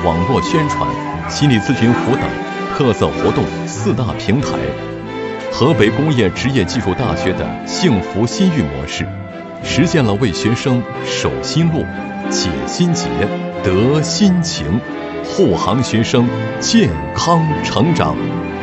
网络宣传、心理咨询辅导、特色活动4大平台。河北工业职业技术大学的幸福心育模式，实现了为学生守心路、解心结、得心情，护航学生健康成长。